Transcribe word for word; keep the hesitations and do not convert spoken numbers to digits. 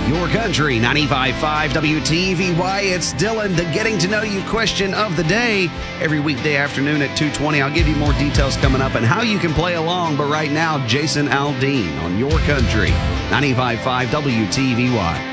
Your Country, ninety-five point five W T V Y. It's Dylan, the Getting to Know You question of the day. Every weekday afternoon at two twenty. I'll give you more details coming up and how you can play along. But right now, Jason Aldean on Your Country, ninety-five point five W T V Y.